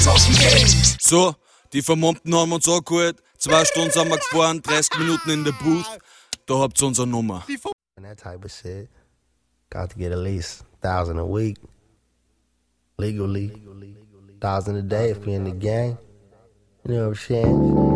So, die Vermummten haben uns angeholt. 2 Stunden sind wir gefahren, 30 Minuten in der Booth. Da habt ihr unsere Nummer. And that type of shit. Got to get at least 1,000 a week. Legally. 1,000 a day if you're in the gang. You know what I'm saying?